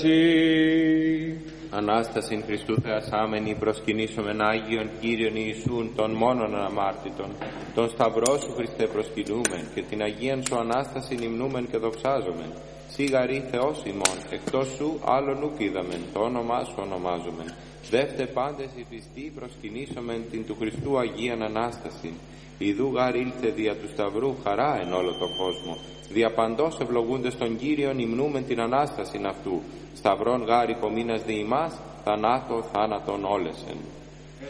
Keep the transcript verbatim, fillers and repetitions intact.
Ανάστασιν Χριστού θεασάμενοι προσκυνήσομεν Άγιον Κύριον Ιησούν των μόνον αναμάρτητων, τον Σταυρό σου Χριστέ προσκυνούμεν και την Αγίαν σου Ανάστασιν υμνούμεν και δοξάζομεν. Σίγαρη Θεός ημών, εκτός σου άλλον ουκ είδαμεν, το όνομά σου ονομάζομεν. Δεύτε πάντες οι πιστοί προσκυνήσομεν την του Χριστού Αγίαν Ανάστασιν. Ιδού γάρ ήλθε δια του Σταυρού χαρά εν όλο τον κόσμο. Δια παντός ευλογούντες τον Κύριον υμνούμεν την Ανάστασιν αυτού. Σταυρών γάρ υπομείνας δι' ημάς, θανάτω θάνατον όλεσεν.